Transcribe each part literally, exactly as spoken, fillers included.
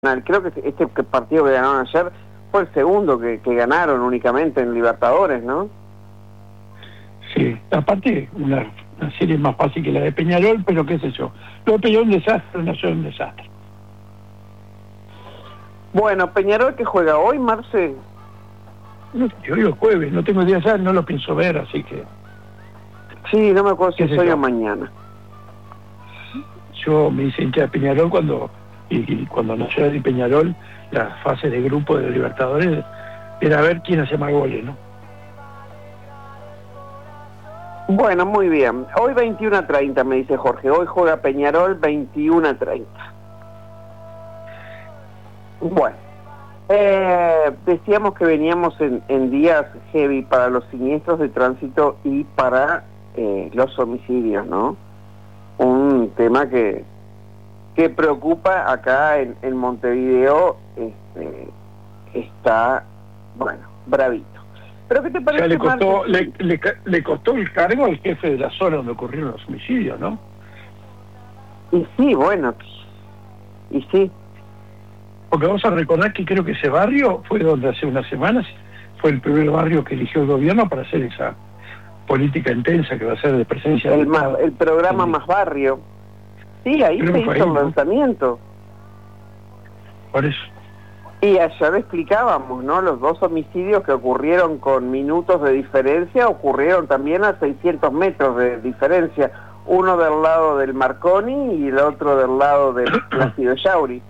Creo que este partido que ganaron ayer fue el segundo que, que ganaron únicamente en Libertadores, ¿no? Sí, aparte una, una serie más fácil que la de Peñarol, pero qué sé yo. Lo de Peñarol un desastre, Nacional un desastre. Bueno, Peñarol que juega hoy, Marce. No, yo digo jueves, no tengo idea ya, no lo pienso ver, así que... Sí, no me acuerdo si es hoy yo? o mañana. Yo me hice hincha de Peñarol cuando... Y, y cuando Nacional y Peñarol, la fase de grupo de Libertadores, era ver quién hacía más goles, ¿no? Bueno, muy bien. Hoy veintiuno a treinta, me dice Jorge. Hoy juega Peñarol veintiuno a treinta. Bueno, eh, decíamos que veníamos en, en días heavy para los siniestros de tránsito y para eh, los homicidios, ¿no? Un tema que... que preocupa acá en, en Montevideo, este, está, bueno, bravito. ¿Pero qué te parece, o sea, le costó, Martín? le, le, le costó el cargo al jefe de la zona donde ocurrieron los homicidios, ¿no? Y sí, bueno, y sí. Porque vamos a recordar que creo que ese barrio fue donde hace unas semanas fue el primer barrio que eligió el gobierno para hacer esa política intensa que va a ser de presencia... El, más, el programa el, Más Barrio. Sí, ahí se hizo ahí, el ¿no? lanzamiento. Por eso. Y ayer explicábamos, ¿no? Los dos homicidios que ocurrieron con minutos de diferencia ocurrieron también a seiscientos metros de diferencia. Uno del lado del Marconi y el otro del lado del Plácido Yauri.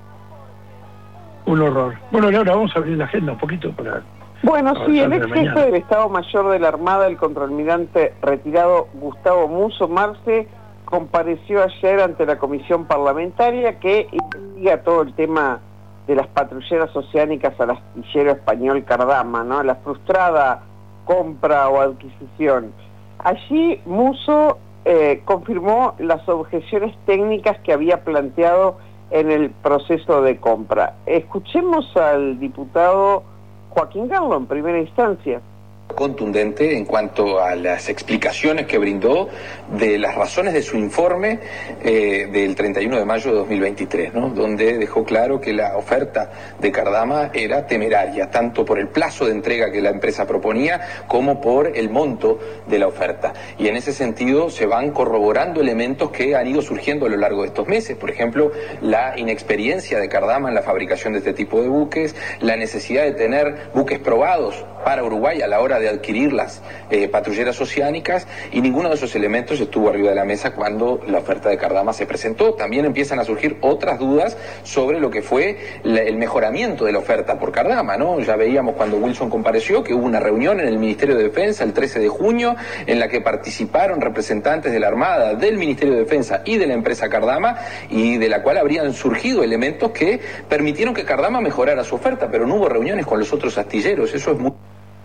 Un horror. Bueno, ahora vamos a abrir la agenda un poquito para... Bueno, sí, el ex jefe mañana. del Estado Mayor de la Armada, el contraalmirante retirado Gustavo Musso Marce, compareció ayer ante la comisión parlamentaria que investiga todo el tema de las patrulleras oceánicas al astillero español Cardama, ¿no? La frustrada compra o adquisición. Allí Musso eh, confirmó las objeciones técnicas que había planteado en el proceso de compra. Escuchemos al diputado Joaquín Garlo en primera instancia. Contundente en cuanto a las explicaciones que brindó de las razones de su informe eh, del treinta y uno de mayo de dos mil veintitrés, ¿no? Donde dejó claro que la oferta de Cardama era temeraria, tanto por el plazo de entrega que la empresa proponía como por el monto de la oferta. Y en ese sentido se van corroborando elementos que han ido surgiendo a lo largo de estos meses. Por ejemplo, la inexperiencia de Cardama en la fabricación de este tipo de buques, la necesidad de tener buques probados para Uruguay a la hora de adquirir las eh, patrulleras oceánicas, y ninguno de esos elementos estuvo arriba de la mesa cuando la oferta de Cardama se presentó. También empiezan a surgir otras dudas sobre lo que fue la, el mejoramiento de la oferta por Cardama, ¿no? Ya veíamos cuando Wilson compareció que hubo una reunión en el Ministerio de Defensa el trece de junio en la que participaron representantes de la Armada, del Ministerio de Defensa y de la empresa Cardama, y de la cual habrían surgido elementos que permitieron que Cardama mejorara su oferta, pero no hubo reuniones con los otros astilleros. Eso es muy...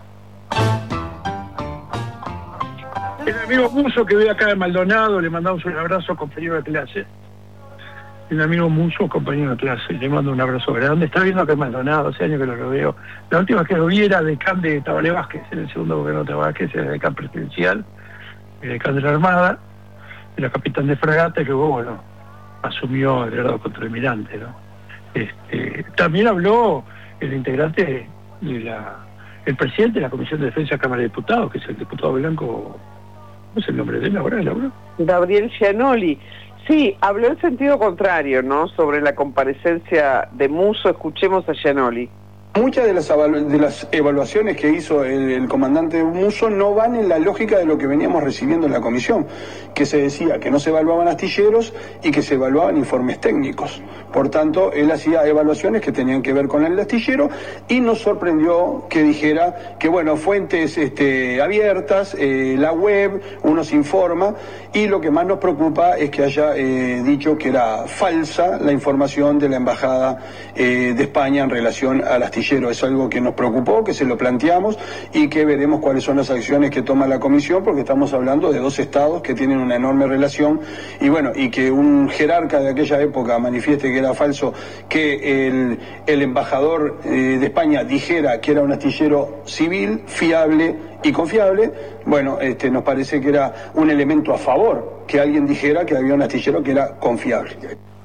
El amigo Musso que vive acá de Maldonado, le mandamos un abrazo, compañero de clase. El amigo Musso, compañero de clase, le mando un abrazo grande. Está viendo acá en Maldonado, hace años que no lo veo. La última vez que lo vi era decán de Tabaré Vázquez, en el segundo gobierno de Tabaré Vázquez, era decán presidencial, el decán de la Armada, era capitán de fragata, y luego, bueno, asumió el grado contraalmirante, ¿no? Este, también habló el integrante de la... el presidente de la Comisión de Defensa de la Cámara de Diputados, que es el diputado blanco... ¿Cómo es el nombre de él ahora, Laura? Gabriel Gianoli. Sí, habló en sentido contrario, ¿no? Sobre la comparecencia de Musso. Escuchemos a Gianoli. Muchas de las, de las evaluaciones que hizo el, el comandante Musso no van en la lógica de lo que veníamos recibiendo en la comisión, que se decía que no se evaluaban astilleros y que se evaluaban informes técnicos. Por tanto, él hacía evaluaciones que tenían que ver con el astillero, y nos sorprendió que dijera que, bueno, fuentes este, abiertas, eh, la web, uno se informa, y lo que más nos preocupa es que haya eh, dicho que era falsa la información de la Embajada eh, de España en relación al astillero. Es algo que nos preocupó, que se lo planteamos y que veremos cuáles son las acciones que toma la comisión, porque estamos hablando de dos estados que tienen una enorme relación, y bueno, y que un jerarca de aquella época manifieste que era falso, que el, el embajador eh, de España dijera que era un astillero civil, fiable y confiable. Bueno, este, nos parece que era un elemento a favor que alguien dijera que había un astillero que era confiable.